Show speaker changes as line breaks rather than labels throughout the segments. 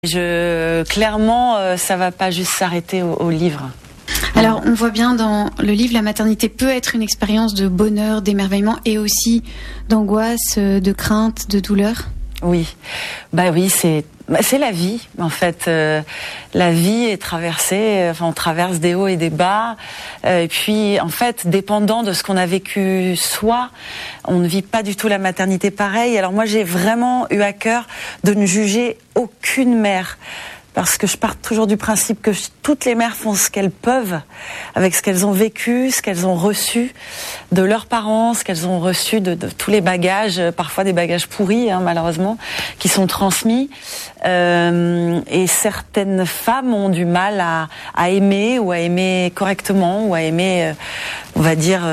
Clairement, ça va pas juste s'arrêter au livre.
Alors, on voit bien dans le livre, la maternité peut être une expérience de bonheur, d'émerveillement et aussi d'angoisse, de crainte, de douleur.
Oui, oui, c'est la vie en fait. La vie est traversée, on traverse des hauts et des bas. Et puis en fait, dépendant de ce qu'on a vécu soi, on ne vit pas du tout la maternité pareil. Alors moi, j'ai vraiment eu à cœur de ne juger aucune mère. Parce que je pars toujours du principe que toutes les mères font ce qu'elles peuvent avec ce qu'elles ont vécu, ce qu'elles ont reçu de leurs parents, ce qu'elles ont reçu de tous les bagages, parfois des bagages pourris malheureusement, qui sont transmis. Et certaines femmes ont du mal à aimer ou à aimer correctement ou à aimer, on va dire,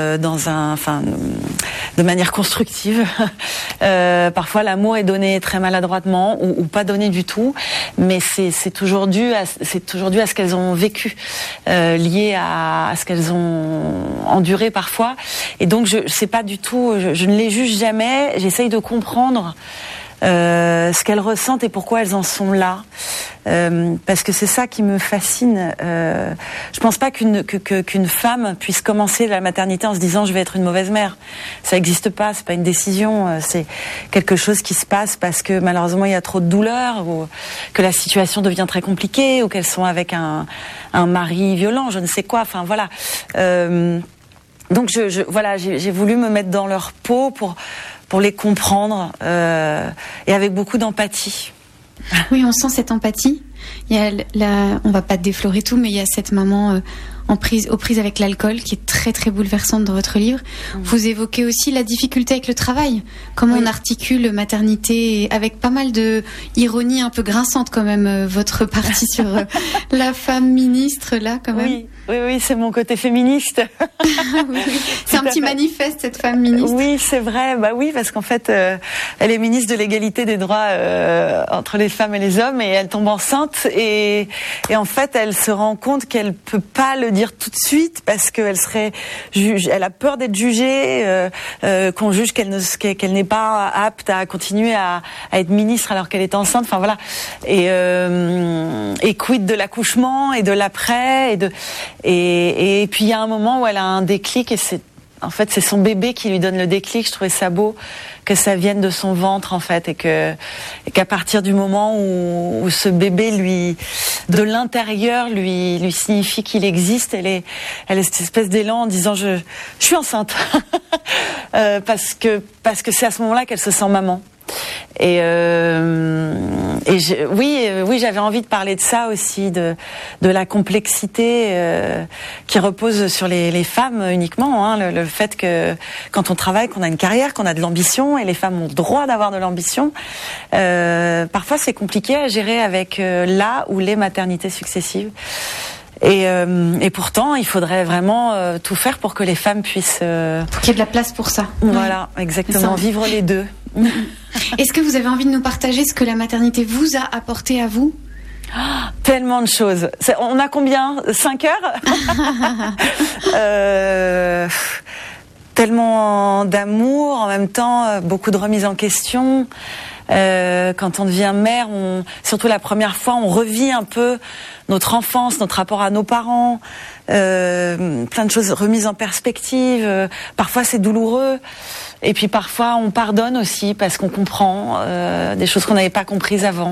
de manière constructive. Parfois l'amour est donné très maladroitement ou pas donné du tout, mais c'est toujours dû à ce qu'elles ont vécu, lié à ce qu'elles ont enduré parfois. Et donc je ne les juge jamais. J'essaye de comprendre ce qu'elles ressentent et pourquoi elles en sont là, parce que c'est ça qui me fascine. Je pense pas qu'une femme puisse commencer la maternité en se disant je vais être une mauvaise mère. Ça n'existe pas, c'est pas une décision, c'est quelque chose qui se passe parce que malheureusement il y a trop de douleur ou que la situation devient très compliquée ou qu'elles sont avec un mari violent, je ne sais quoi. Enfin voilà. Donc j'ai voulu me mettre dans leur peau pour les comprendre et avec beaucoup d'empathie.
Oui, on sent cette empathie. Il y a on va pas déflorer tout, mais il y a cette maman aux prises avec l'alcool qui est très très bouleversante dans votre livre. Vous évoquez aussi la difficulté avec le travail, comment on articule maternité avec pas mal de ironie un peu grinçante quand même, votre partie sur la femme ministre là quand même.
Oui, c'est mon côté féministe.
Oui. C'est un petit manifeste, cette femme ministre.
Oui, c'est vrai. Oui, parce qu'en fait, elle est ministre de l'égalité des droits entre les femmes et les hommes, et elle tombe enceinte, et en fait, elle se rend compte qu'elle peut pas le dire tout de suite parce qu'elle elle a peur d'être jugée, qu'on juge qu'elle n'est pas apte à continuer à être ministre alors qu'elle est enceinte. Enfin voilà. Et quid de l'accouchement et de l'après et puis il y a un moment où elle a un déclic et c'est son bébé qui lui donne le déclic. Je trouvais ça beau que ça vienne de son ventre en fait et qu'à partir du moment où ce bébé de l'intérieur lui signifie qu'il existe, elle est cette espèce d'élan en disant je suis enceinte parce que c'est à ce moment-là qu'elle se sent maman. Oui, j'avais envie de parler de ça aussi, de la complexité qui repose sur les femmes uniquement, le fait que quand on travaille, qu'on a une carrière, qu'on a de l'ambition, et les femmes ont le droit d'avoir de l'ambition. Parfois, c'est compliqué à gérer avec la ou les maternités successives. Et pourtant, il faudrait vraiment tout faire pour que les femmes puissent...
Pour qu'il y ait de la place pour ça.
Voilà, exactement, vivre les deux.
Est-ce que vous avez envie de nous partager ce que la maternité vous a apporté à vous ?
Tellement de choses. On a combien ? 5 heures Tellement d'amour, en même temps, beaucoup de remise en question. Quand on devient mère, surtout la première fois, on revit un peu notre enfance, notre rapport à nos parents, plein de choses remises en perspective. Parfois c'est douloureux, et puis parfois on pardonne aussi parce qu'on comprend des choses qu'on n'avait pas comprises avant.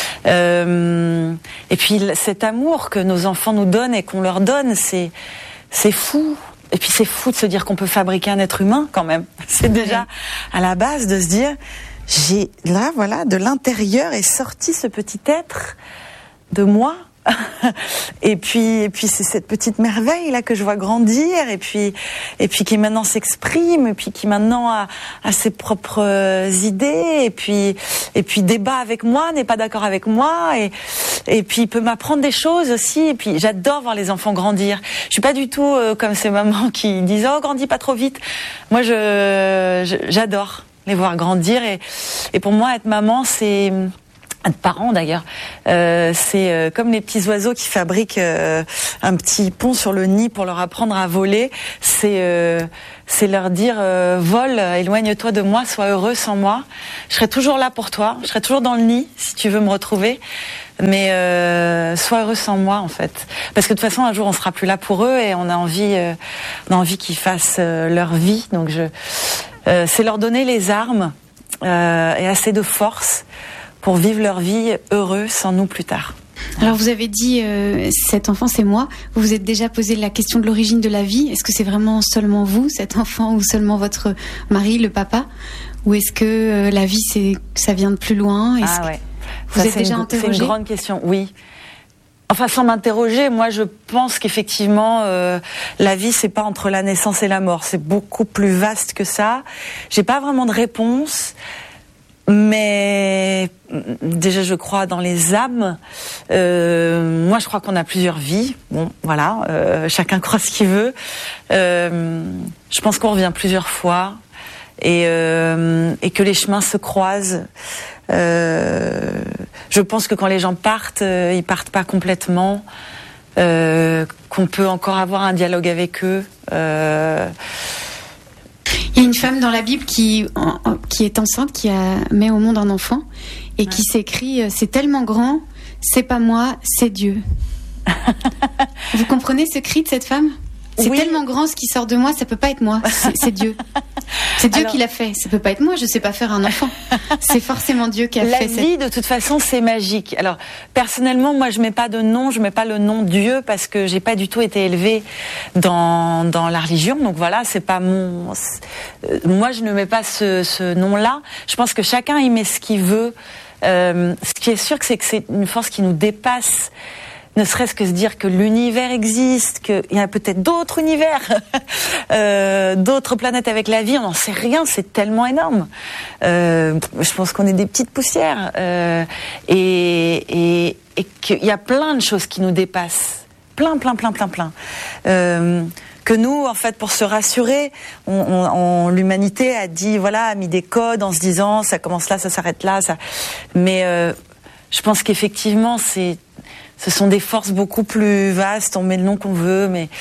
Et puis cet amour que nos enfants nous donnent et qu'on leur donne, c'est fou. Et puis c'est fou de se dire qu'on peut fabriquer un être humain quand même. C'est déjà à la base de se dire de l'intérieur est sorti ce petit être de moi. Et puis c'est cette petite merveille là que je vois grandir et puis qui maintenant s'exprime et puis qui maintenant a ses propres idées et puis débat avec moi, n'est pas d'accord avec moi et puis il peut m'apprendre des choses aussi. Et puis j'adore voir les enfants grandir. Je suis pas du tout comme ces mamans qui disent grandis pas trop vite. Moi j'adore les voir grandir et pour moi être maman c'est de parents d'ailleurs, c'est comme les petits oiseaux qui fabriquent un petit pont sur le nid pour leur apprendre à voler. C'est leur dire vole, éloigne-toi de moi, sois heureux sans moi. Je serai toujours là pour toi, je serai toujours dans le nid si tu veux me retrouver. mais sois heureux sans moi en fait, parce que de toute façon un jour on sera plus là pour eux et on a envie qu'ils fassent leur vie. Donc c'est leur donner les armes et assez de force pour vivre leur vie heureux sans nous plus tard.
Alors vous avez dit cet enfant c'est moi. Vous vous êtes déjà posé la question de l'origine de la vie. Est-ce que c'est vraiment seulement vous, cet enfant, ou seulement votre mari, le papa, ou est-ce que la vie ça vient de plus loin?
Ouais.
Vous êtes déjà interrogé?
C'est une grande question, oui. Enfin, sans m'interroger, moi je pense qu'effectivement la vie c'est pas entre la naissance et la mort, c'est beaucoup plus vaste que ça. J'ai pas vraiment de réponse. Mais déjà, je crois dans les âmes. Moi, je crois qu'on a plusieurs vies. Bon, voilà, chacun croit ce qu'il veut. Je pense qu'on revient plusieurs fois et que les chemins se croisent. Je pense que quand les gens partent, ils partent pas complètement. Qu'on peut encore avoir un dialogue avec eux.
Il y a une femme dans la Bible qui est enceinte, qui met au monde un enfant et qui s'écrit « C'est tellement grand, c'est pas moi, c'est Dieu ». Vous comprenez ce cri de cette femme? C'est tellement grand ce qui sort de moi, ça peut pas être moi, c'est Dieu. C'est Dieu qui l'a fait, ça peut pas être moi, je sais pas faire un enfant. C'est forcément Dieu qui a fait
La vie, de toute façon, c'est magique. Alors, personnellement, moi, je mets pas de nom, je mets pas le nom Dieu parce que j'ai pas du tout été élevée dans la religion. Donc voilà, c'est pas mon... Moi, je ne mets pas ce nom-là. Je pense que chacun y met ce qu'il veut. Ce qui est sûr, c'est que c'est une force qui nous dépasse. Ne serait-ce que se dire que l'univers existe, qu'il y a peut-être d'autres univers, d'autres planètes avec la vie, on n'en sait rien, c'est tellement énorme. Je pense qu'on est des petites poussières et qu'il y a plein de choses qui nous dépassent, plein. Que nous, en fait, pour se rassurer, l'humanité a mis des codes en se disant ça commence là, ça s'arrête là, ça. Mais je pense qu'effectivement, ce sont des forces beaucoup plus vastes. On met le nom qu'on veut, mais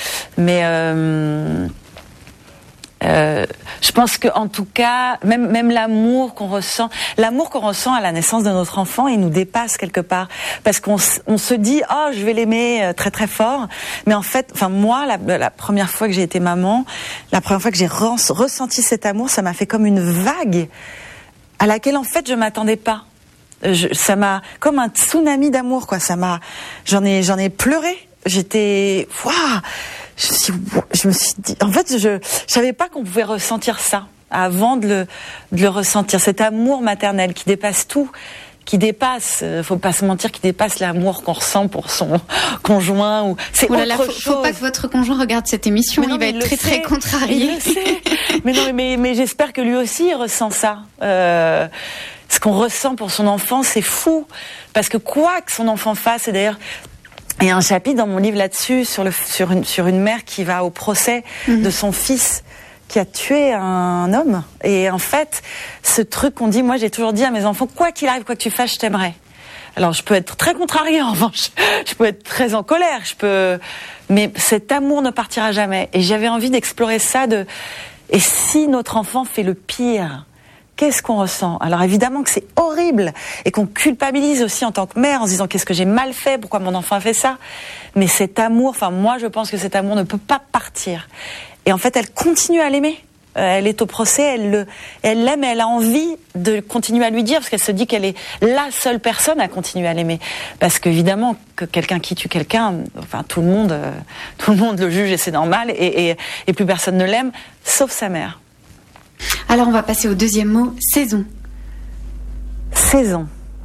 je pense que en tout cas, même l'amour qu'on ressent à la naissance de notre enfant, il nous dépasse quelque part, parce qu'on se dit je vais l'aimer très très fort, mais en fait, moi la première fois que j'ai été maman, la première fois que j'ai ressenti cet amour, ça m'a fait comme une vague à laquelle en fait je m'attendais pas. Ça m'a comme un tsunami d'amour, quoi. J'en ai pleuré. J'étais, je me suis dit, en fait, je savais pas qu'on pouvait ressentir ça avant de le ressentir. Cet amour maternel qui dépasse tout, faut pas se mentir, qui dépasse l'amour qu'on ressent pour son conjoint ou c'est autre chose.
Faut pas que votre conjoint regarde cette émission, il va être très très contrarié.
Il le sait. mais j'espère que lui aussi il ressent ça. Ce qu'on ressent pour son enfant, c'est fou. Parce que quoi que son enfant fasse, et d'ailleurs, il y a un chapitre dans mon livre là-dessus, sur une mère qui va au procès de son fils qui a tué un homme. Et en fait, ce truc qu'on dit, moi j'ai toujours dit à mes enfants, quoi qu'il arrive, quoi que tu fasses, je t'aimerai. Alors je peux être très contrariée en revanche, je peux être très en colère, mais cet amour ne partira jamais. Et j'avais envie d'explorer ça et si notre enfant fait le pire, qu'est-ce qu'on ressent? Alors évidemment que c'est horrible et qu'on culpabilise aussi en tant que mère en se disant qu'est-ce que j'ai mal fait, pourquoi mon enfant a fait ça. Mais cet amour, moi je pense que cet amour ne peut pas partir. Et en fait elle continue à l'aimer. Elle est au procès, elle l'aime et elle a envie de continuer à lui dire parce qu'elle se dit qu'elle est la seule personne à continuer à l'aimer. Parce qu'évidemment que quelqu'un qui tue quelqu'un, tout le monde le juge et c'est normal et plus personne ne l'aime, sauf sa mère.
Alors on va passer au deuxième mot, saison.
Saison.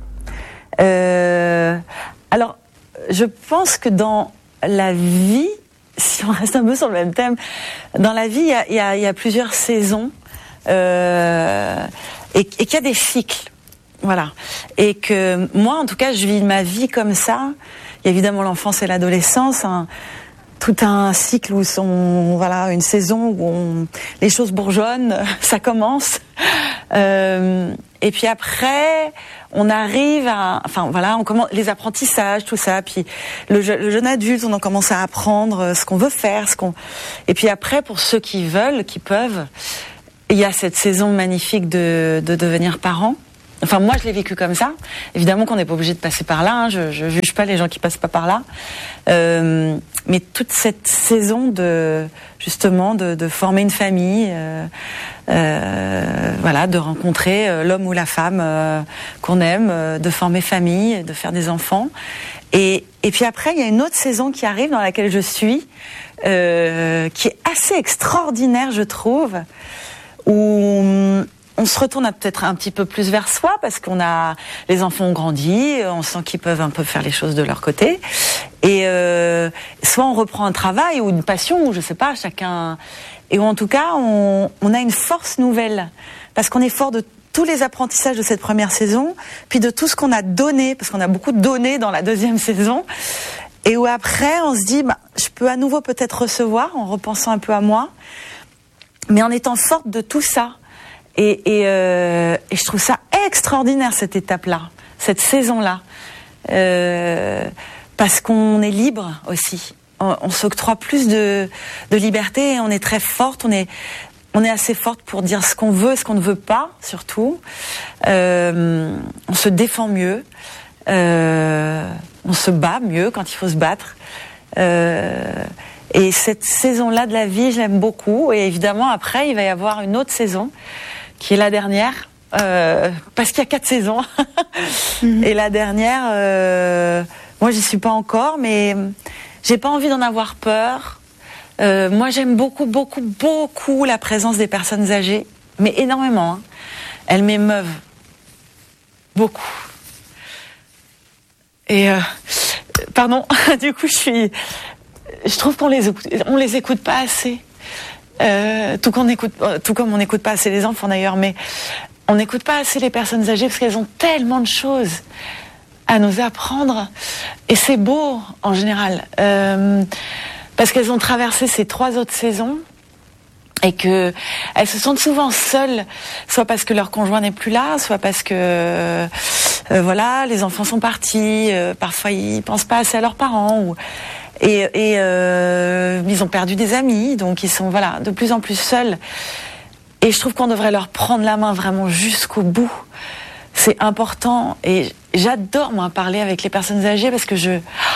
Alors, je pense que dans la vie, si on reste un peu sur le même thème, dans la vie, il y a plusieurs saisons et qu'il y a des cycles. Voilà. Et que moi, en tout cas, je vis ma vie comme ça. Il y a évidemment l'enfance et l'adolescence, tout un cycle où une saison où les choses bourgeonnent, ça commence. Et puis après, on arrive on commence les apprentissages, tout ça. Puis le jeune adulte, on en commence à apprendre ce qu'on veut faire, Et puis après, pour ceux qui veulent, qui peuvent, il y a cette saison magnifique de devenir parent. Enfin, moi, je l'ai vécu comme ça. Évidemment qu'on n'est pas obligé de passer par là. Hein. Je juge pas les gens qui passent pas par là. Mais toute cette saison de former une famille, voilà, de rencontrer l'homme ou la femme qu'on aime, de former famille, de faire des enfants. Et puis après, il y a une autre saison qui arrive dans laquelle je suis, qui est assez extraordinaire, je trouve, où on se retourne peut-être un petit peu plus vers soi parce les enfants ont grandi, on sent qu'ils peuvent un peu faire les choses de leur côté. Et soit on reprend un travail ou une passion, ou je sais pas, chacun. Et en tout cas, on a une force nouvelle parce qu'on est fort de tous les apprentissages de cette première saison, puis de tout ce qu'on a donné, parce qu'on a beaucoup donné dans la deuxième saison. Et où après, on se dit, je peux à nouveau peut-être recevoir en repensant un peu à moi, mais en étant forte de tout ça. Et je trouve ça extraordinaire, cette étape-là, cette saison-là, parce qu'on est libre aussi. On s'octroie plus de liberté, et on est très forte, on est assez forte pour dire ce qu'on veut, ce qu'on ne veut pas, surtout. On se défend mieux, on se bat mieux quand il faut se battre. Et cette saison-là de la vie, je l'aime beaucoup. Et évidemment, après, il va y avoir une autre saison, qui est la dernière, parce qu'il y a 4 saisons. Et la dernière, moi, j'y suis pas encore, mais j'ai pas envie d'en avoir peur. Moi, j'aime beaucoup, beaucoup, beaucoup la présence des personnes âgées, mais énormément. Hein. Elles m'émeuvent beaucoup. Et pardon, du coup, je trouve qu'on les écoute pas assez. Tout comme on n'écoute pas assez les enfants d'ailleurs, mais on n'écoute pas assez les personnes âgées parce qu'elles ont tellement de choses à nous apprendre, et c'est beau en général, parce qu'elles ont traversé ces 3 autres saisons et que elles se sentent souvent seules, soit parce que leur conjoint n'est plus là, soit parce que voilà, les enfants sont partis, parfois ils pensent pas assez à leurs parents, et ils ont perdu des amis, donc ils sont de plus en plus seuls. Et je trouve qu'on devrait leur prendre la main vraiment jusqu'au bout. C'est important, et j'adore moi parler avec les personnes âgées parce que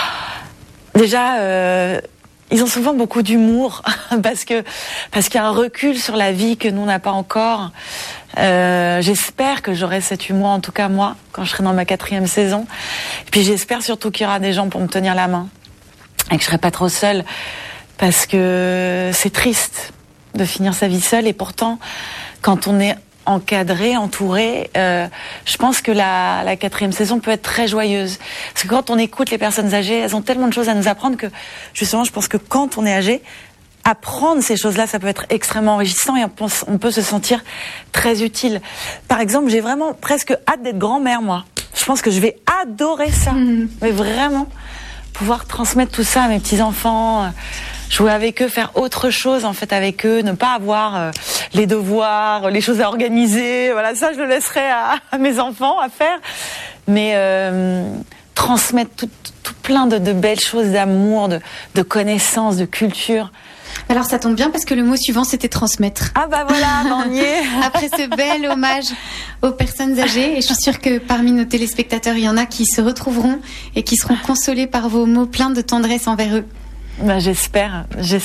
ils ont souvent beaucoup d'humour parce qu'il y a un recul sur la vie que nous on n'a pas encore. J'espère que j'aurai cet humour, en tout cas moi, quand je serai dans ma 4e saison. Et puis j'espère surtout qu'il y aura des gens pour me tenir la main et que je serai pas trop seule, parce que c'est triste de finir sa vie seule, et pourtant quand on est encadré, entouré, je pense que la 4e saison peut être très joyeuse. Parce que quand on écoute les personnes âgées, elles ont tellement de choses à nous apprendre que, justement, je pense que quand on est âgé, apprendre ces choses-là, ça peut être extrêmement enrichissant, et on peut se sentir très utile. Par exemple, j'ai vraiment presque hâte d'être grand-mère, moi. Je pense que je vais adorer ça. Mais vraiment, pouvoir transmettre tout ça à mes petits-enfants, jouer avec eux, faire autre chose en fait avec eux, ne pas avoir les devoirs, les choses à organiser. Voilà, ça je le laisserai à mes enfants à faire. Mais transmettre tout plein de belles choses, d'amour, de connaissances, de culture.
Alors ça tombe bien parce que le mot suivant c'était transmettre.
Ah bah voilà, on y est.
Après ce bel hommage aux personnes âgées, et je suis sûre que parmi nos téléspectateurs, il y en a qui se retrouveront et qui seront consolés par vos mots pleins de tendresse envers eux.
Bah, j'espère.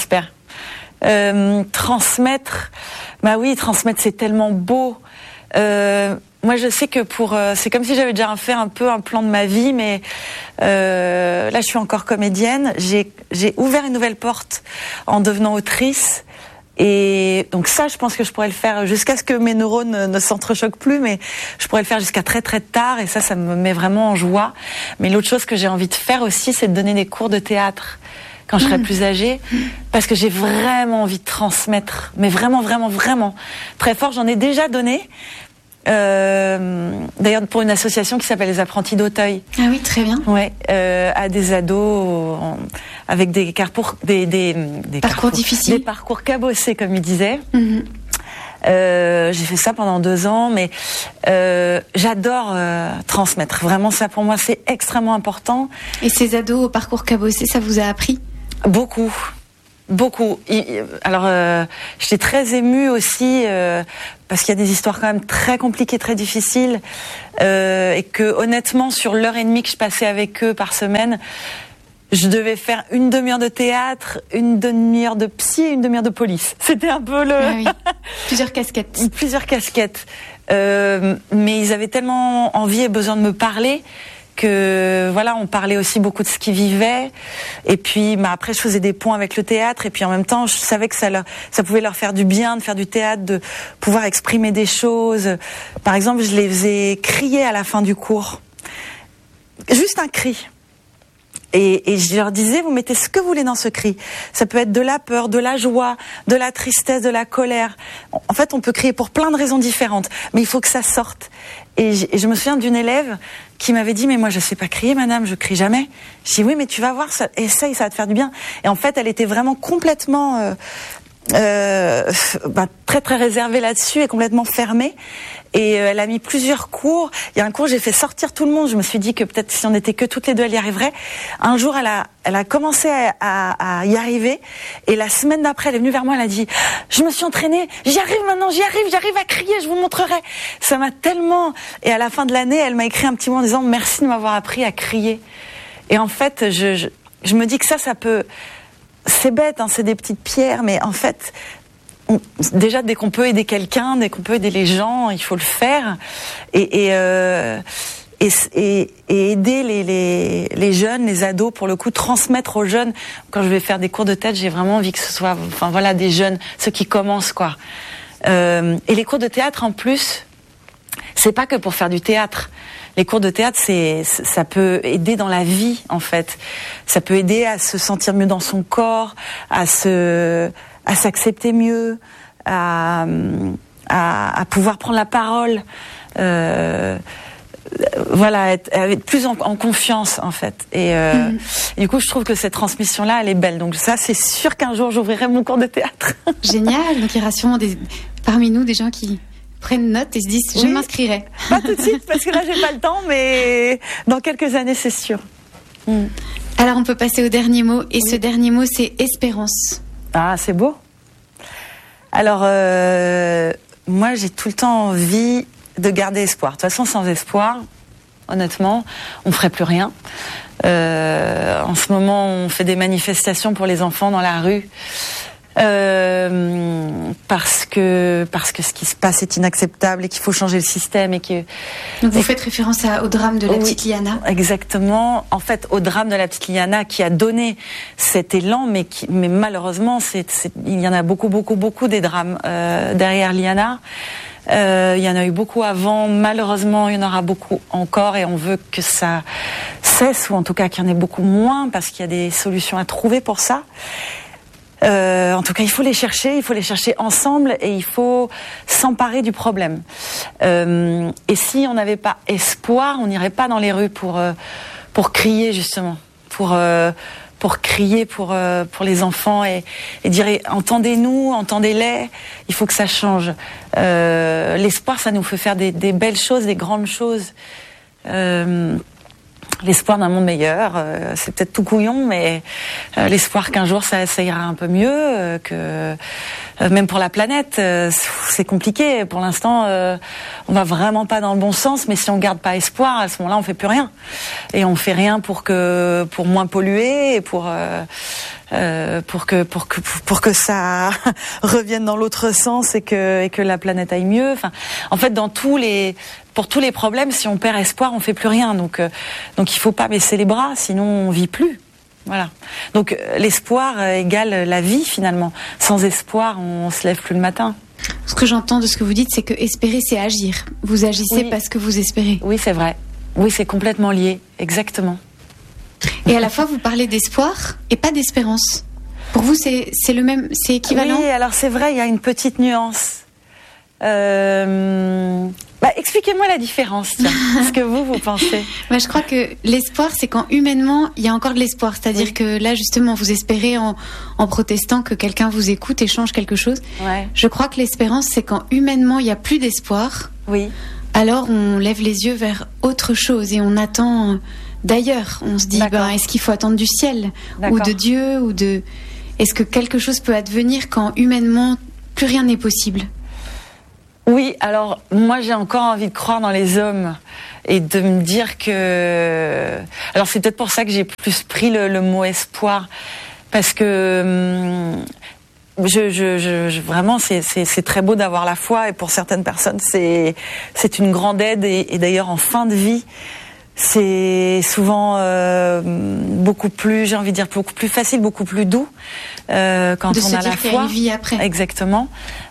Transmettre, oui, transmettre, c'est tellement beau. Moi, je sais que c'est comme si j'avais déjà fait un peu un plan de ma vie, mais là, je suis encore comédienne. J'ai ouvert une nouvelle porte en devenant autrice. Et donc ça, je pense que je pourrais le faire jusqu'à ce que mes neurones ne s'entrechoquent plus, mais je pourrais le faire jusqu'à très très tard, et ça me met vraiment en joie. Mais l'autre chose que j'ai envie de faire aussi, c'est de donner des cours de théâtre quand je serai plus âgée, parce que j'ai vraiment envie de transmettre, mais vraiment, vraiment, vraiment très fort. J'en ai déjà donné, d'ailleurs pour une association qui s'appelle les Apprentis d'Auteuil.
Ah oui, très bien.
Ouais, à des ados avec des
parcours difficiles,
des parcours cabossés comme ils disaient. J'ai fait ça pendant 2 ans, mais j'adore transmettre. Vraiment, ça pour moi c'est extrêmement important.
Et ces ados au parcours cabossé, ça vous a appris ?
Beaucoup. beaucoup. Alors, j'étais très émue aussi parce qu'il y a des histoires quand même très compliquées, très difficiles, et que honnêtement, sur l'heure et demie que je passais avec eux par semaine, je devais faire une demi-heure de théâtre, une demi-heure de psy et une demi-heure de police. C'était un peu le...
Ah oui. Plusieurs casquettes.
Plusieurs casquettes. Mais ils avaient tellement envie et besoin de me parler que voilà, on parlait aussi beaucoup de ce qu'ils vivaient. Et puis après, je faisais des ponts avec le théâtre. Et puis en même temps, je savais que ça pouvait leur faire du bien de faire du théâtre, de pouvoir exprimer des choses. Par exemple, je les faisais crier à la fin du cours. Juste un cri. Et je leur disais, vous mettez ce que vous voulez dans ce cri. Ça peut être de la peur, de la joie, de la tristesse, de la colère. En fait, on peut crier pour plein de raisons différentes, mais il faut que ça sorte. Et je me souviens d'une élève qui m'avait dit, mais moi je sais pas crier, madame, je crie jamais. Je dis, oui, mais tu vas voir, essaye, ça va te faire du bien. Et en fait, elle était vraiment complètement très très réservée là-dessus et complètement fermée. Et elle a mis plusieurs cours. Il y a un cours, j'ai fait sortir tout le monde. Je me suis dit que peut-être si on n'était que toutes les deux, elle y arriverait. Un jour, elle a commencé à y arriver. Et la semaine d'après, elle est venue vers moi, elle a dit, je me suis entraînée, j'y arrive maintenant, j'arrive à crier, je vous montrerai. Ça m'a tellement... Et à la fin de l'année, elle m'a écrit un petit mot en disant, merci de m'avoir appris à crier. Et en fait, je me dis que ça peut... C'est bête, hein, c'est des petites pierres, mais en fait... Déjà, dès qu'on peut aider quelqu'un, dès qu'on peut aider les gens, il faut le faire. Et aider les jeunes, les ados, pour le coup, transmettre aux jeunes. Quand je vais faire des cours de théâtre, j'ai vraiment envie que ce soit, enfin voilà, des jeunes, ceux qui commencent, quoi. Et les cours de théâtre, en plus, c'est pas que pour faire du théâtre. Les cours de théâtre, ça peut aider dans la vie, en fait. Ça peut aider à se sentir mieux dans son corps, à s'accepter mieux, à pouvoir prendre la parole, voilà, être plus en confiance, en fait. Et du coup, je trouve que cette transmission-là, elle est belle. Donc ça, c'est sûr qu'un jour, j'ouvrirai mon cours de théâtre.
Génial. Donc il y aura sûrement parmi nous des gens qui prennent note et se disent, je m'inscrirai.
Pas tout de suite, parce que là, j'ai pas le temps, mais dans quelques années, c'est sûr.
Alors, on peut passer au dernier mot. Et ce dernier mot, c'est espérance.
Ah, c'est beau. Alors, moi, j'ai tout le temps envie de garder espoir. De toute façon, sans espoir, honnêtement, on ferait plus rien. En ce moment, on fait des manifestations pour les enfants dans la rue. Parce que ce qui se passe est inacceptable et qu'il faut changer le système.
Donc vous faites référence au drame de la petite Liana.
Exactement. En fait, au drame de la petite Liana qui a donné cet élan, mais malheureusement, il y en a beaucoup des drames derrière Liana. Il y en a eu beaucoup avant. Malheureusement, il y en aura beaucoup encore, et on veut que ça cesse, ou en tout cas qu'il y en ait beaucoup moins, parce qu'il y a des solutions à trouver pour ça. En tout cas, il faut les chercher ensemble, et il faut s'emparer du problème. Et si on n'avait pas espoir, on n'irait pas dans les rues pour crier, justement, pour crier pour les enfants et dire, entendez-nous, entendez-les, il faut que ça change. L'espoir, ça nous fait faire des belles choses, des grandes choses. L'espoir d'un monde meilleur, c'est peut-être tout couillon, mais l'espoir qu'un jour ça ira un peu mieux, que même pour la planète, c'est compliqué. Pour l'instant, on va vraiment pas dans le bon sens, mais si on garde pas espoir, à ce moment-là, on fait plus rien. Et on fait rien pour moins polluer, et pour que ça revienne dans l'autre sens, et que la planète aille mieux. Enfin, en fait, pour tous les problèmes, si on perd espoir, on fait plus rien. Donc il faut pas baisser les bras, sinon on vit plus. Voilà. Donc l'espoir égale la vie, finalement. Sans espoir, on se lève plus le matin.
Ce que j'entends de ce que vous dites, c'est que espérer, c'est agir. Vous agissez parce que vous espérez.
Oui, c'est vrai. Oui, c'est complètement lié. Exactement.
Et à la fois, vous parlez d'espoir et pas d'espérance. Pour vous, c'est le même, c'est équivalent?
Oui, alors c'est vrai, il y a une petite nuance. Expliquez-moi la différence, tiens. Ce que vous pensez.
Je crois que l'espoir, c'est quand humainement, il y a encore de l'espoir. C'est-à-dire que là, justement, vous espérez en protestant que quelqu'un vous écoute et change quelque chose. Ouais. Je crois que l'espérance, c'est quand humainement, il n'y a plus d'espoir.
Oui.
Alors, on lève les yeux vers autre chose et on attend d'ailleurs. On se dit, est-ce qu'il faut attendre du ciel ou de Dieu ou de... Est-ce que quelque chose peut advenir quand humainement plus rien n'est possible ?
Oui, alors moi j'ai encore envie de croire dans les hommes et de me dire que... Alors c'est peut-être pour ça que j'ai plus pris le mot espoir, parce que vraiment c'est très beau d'avoir la foi, et pour certaines personnes c'est une grande aide, et d'ailleurs en fin de vie c'est souvent beaucoup plus, j'ai envie de dire, beaucoup plus facile, beaucoup plus doux quand on a la foi.
Qu'il y a une vie après.
Exactement.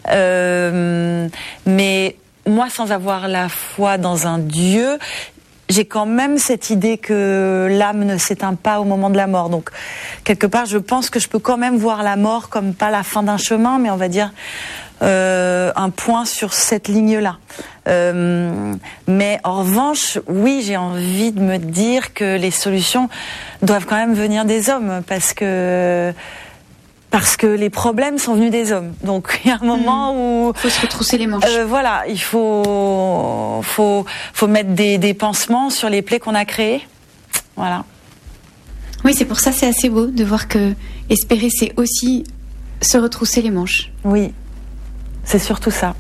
Mais moi, sans avoir la foi dans un Dieu, j'ai quand même cette idée que l'âme ne s'éteint pas au moment de la mort. Donc, quelque part, je pense que je peux quand même voir la mort comme pas la fin d'un chemin, mais on va dire un point sur cette ligne-là. Mais en revanche, oui, j'ai envie de me dire que les solutions doivent quand même venir des hommes, parce que les problèmes sont venus des hommes. Donc il y a un moment où
faut se retrousser les manches.
Voilà, il faut mettre des pansements sur les plaies qu'on a créées. Voilà.
Oui, c'est pour ça, c'est assez beau de voir que espérer, c'est aussi se retrousser les manches.
Oui, c'est surtout ça.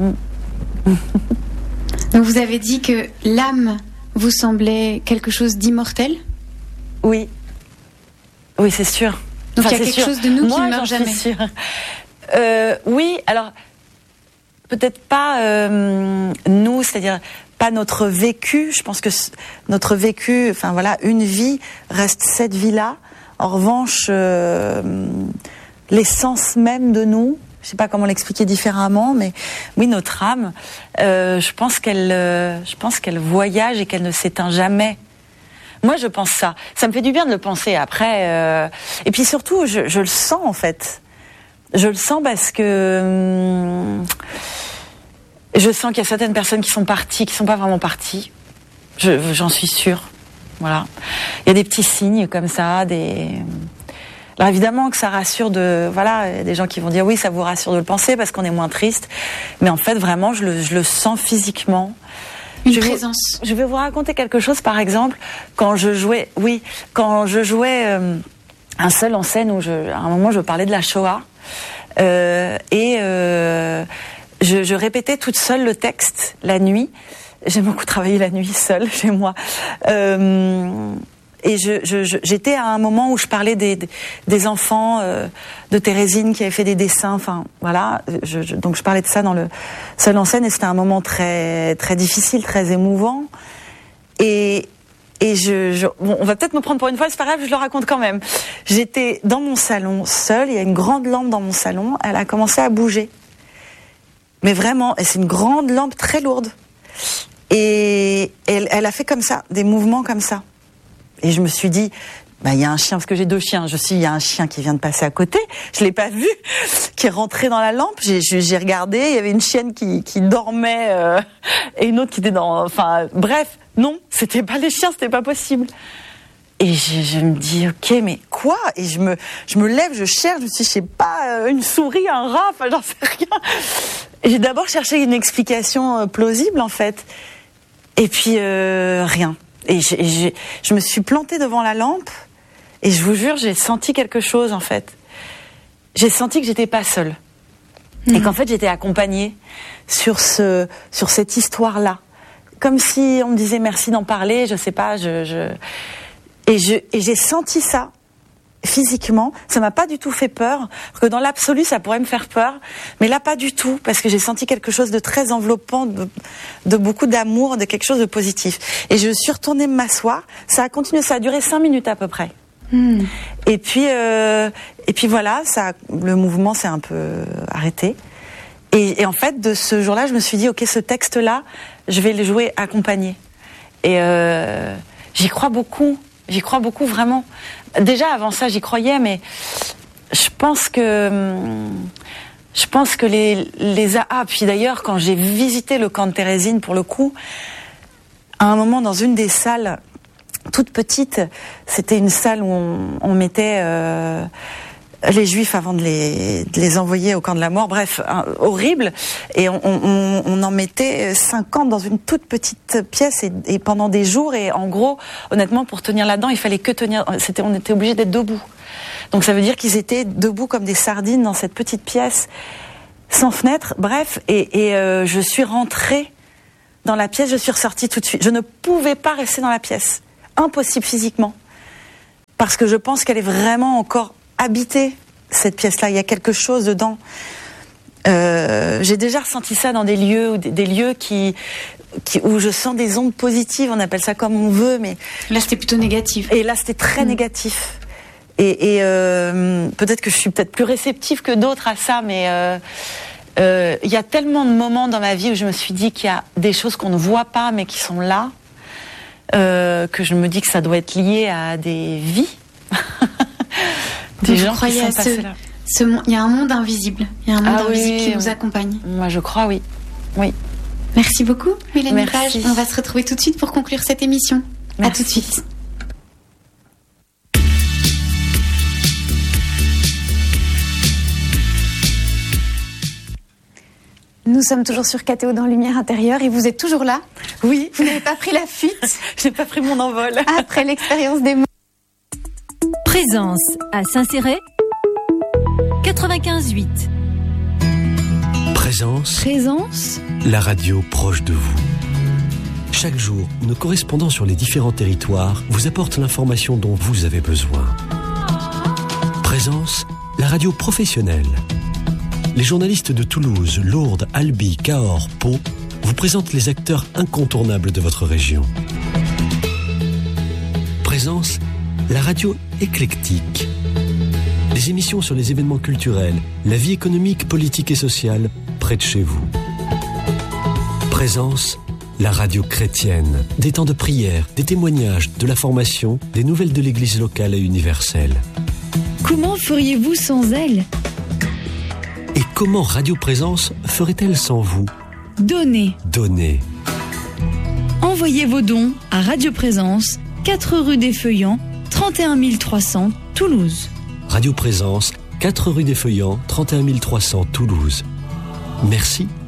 Donc vous avez dit que l'âme vous semblait quelque chose d'immortel ?
Oui. Oui, c'est sûr.
Donc il y a quelque chose de nous qui ne meurt jamais.
Moi, j'en suis sûre. Oui, alors peut-être pas nous, c'est-à-dire pas notre vécu. Je pense que notre vécu, enfin voilà, une vie reste cette vie-là. En revanche, l'essence même de nous, je sais pas comment l'expliquer différemment, mais oui, notre âme, je pense qu'elle voyage et qu'elle ne s'éteint jamais. Moi, je pense ça. Ça me fait du bien de le penser. Après, et puis surtout, je le sens en fait. Je le sens parce que je sens qu'il y a certaines personnes qui sont parties, qui sont pas vraiment parties. J'en suis sûre. Voilà. Il y a des petits signes comme ça, Alors évidemment que ça rassure voilà, il y a des gens qui vont dire oui, ça vous rassure de le penser parce qu'on est moins triste. Mais en fait, vraiment, je le sens physiquement.
Une présence.
Je vais vous raconter quelque chose, par exemple, quand je jouais un seul en scène où à un moment je parlais de la Shoah, et je répétais toute seule le texte la nuit. J'aime beaucoup travailler la nuit seule chez moi. Et j'étais à un moment où je parlais des enfants de Thérésine qui avaient fait des dessins. Enfin, voilà. Donc je parlais de ça dans le seul en scène, et c'était un moment très très difficile, très émouvant. Et bon, on va peut-être me prendre pour une folle, c'est pas grave, je le raconte quand même. J'étais dans mon salon seule. Il y a une grande lampe dans mon salon. Elle a commencé à bouger. Mais vraiment, et c'est une grande lampe très lourde. Et elle a fait comme ça, des mouvements comme ça. Et je me suis dit, il y a un chien, parce que j'ai 2 chiens. Il y a un chien qui vient de passer à côté. Je l'ai pas vu, qui est rentré dans la lampe. J'ai regardé. Il y avait une chienne qui dormait, et une autre qui était enfin, bref. Non, c'était pas les chiens, c'était pas possible. Et je me dis, ok, mais quoi? Et je me lève, je cherche, je me suis dit, je sais pas, une souris, un rat, enfin, j'en sais rien. Et j'ai d'abord cherché une explication plausible, en fait. Et puis, rien. Et je me suis plantée devant la lampe, et je vous jure, j'ai senti quelque chose, en fait. J'ai senti que j'étais pas seule. Et qu'en fait, j'étais accompagnée sur cette histoire-là. Comme si on me disait merci d'en parler, je sais pas, et j'ai senti ça physiquement. Ça m'a pas du tout fait peur, parce que dans l'absolu ça pourrait me faire peur, mais là pas du tout, parce que j'ai senti quelque chose de très enveloppant, de beaucoup d'amour, de quelque chose de positif. Et je suis retournée m'asseoir. Ça a continué, ça a duré 5 minutes à peu près. Et puis voilà, le mouvement s'est un peu arrêté. Et en fait, de ce jour-là, je me suis dit, ok, ce texte-là, je vais le jouer accompagné. Et j'y crois beaucoup vraiment. Déjà avant ça, j'y croyais, mais je pense que puis d'ailleurs, quand j'ai visité le camp de Thérésine, pour le coup, à un moment dans une des salles toute petite, c'était une salle où on mettait les Juifs avant de les envoyer au camp de la mort. Bref, horrible. Et on en mettait 50 dans une toute petite pièce et pendant des jours. Et en gros, honnêtement, pour tenir là-dedans, il fallait que tenir. On était obligés d'être debout. Donc ça veut dire qu'ils étaient debout comme des sardines dans cette petite pièce, sans fenêtre. Bref, et je suis rentrée dans la pièce, je suis ressortie tout de suite. Je ne pouvais pas rester dans la pièce. Impossible physiquement. Parce que je pense qu'elle est vraiment encore habitée, cette pièce-là. Il y a quelque chose dedans. J'ai déjà ressenti ça dans des lieux, où je sens des ondes positives. On appelle ça comme on veut, mais
là c'était plutôt négatif.
Et là c'était très négatif. Et peut-être que je suis peut-être plus réceptive que d'autres à ça, mais il y a tellement de moments dans ma vie où je me suis dit qu'il y a des choses qu'on ne voit pas, mais qui sont là, que je me dis que ça doit être lié à des vies.
Des gens qui sont passés là. Il y a un monde invisible. Il y a un monde invisible qui nous accompagne.
Moi, je crois, oui. Oui.
Merci beaucoup, Mélanie Page. On va se retrouver tout de suite pour conclure cette émission.
Merci.
À tout de suite. Nous sommes toujours sur KTO dans Lumière Intérieure et vous êtes toujours là.
Oui.
Vous n'avez pas pris la fuite.
Je n'ai pas pris mon envol.
Après l'expérience des mots.
Présence à Saint-Céré 95.8.
Présence, la radio proche de vous. Chaque jour, nos correspondants sur les différents territoires vous apportent l'information dont vous avez besoin. Présence, la radio professionnelle. Les journalistes de Toulouse, Lourdes, Albi, Cahors, Pau vous présentent les acteurs incontournables de votre région. Présence, la radio éclectique. Des émissions sur les événements culturels, la vie économique, politique et sociale près de chez vous. Présence, la radio chrétienne. Des temps de prière, des témoignages, de la formation, des nouvelles de l'église locale et universelle.
Comment feriez-vous sans elle ?
Et comment Radio Présence ferait-elle sans vous ?
Donnez. Envoyez vos dons à Radio Présence, 4 rue des Feuillants, 31 300, Toulouse.
Radio Présence, 4 rue des Feuillants, 31 300, Toulouse. Merci